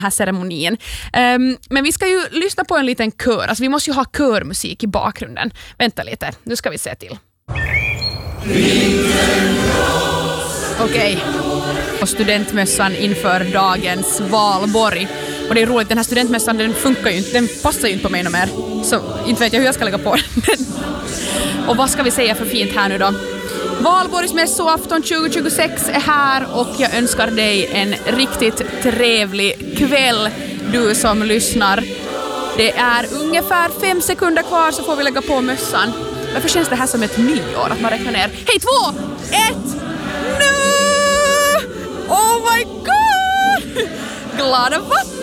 här ceremonin. Men vi ska ju lyssna på en liten kör. Alltså vi måste ju ha körmusik i bakgrunden. Vänta lite, nu ska vi se till. Okej. Och studentmössan inför dagens valborg. Och det är roligt, den här studentmössan den funkar ju inte, den passar ju inte på mig något mer. Så inte vet jag hur jag ska lägga på den. Och vad ska vi säga för fint här nu då? Valborgsmässoafton 2026 är här och jag önskar dig en riktigt trevlig kväll, du som lyssnar. Det är ungefär 5 sekunder kvar så får vi lägga på mössan. Varför känns det här som ett nyår att man räknar ner? Hej, 2, 1, nu! Oh my god! Glada vatten!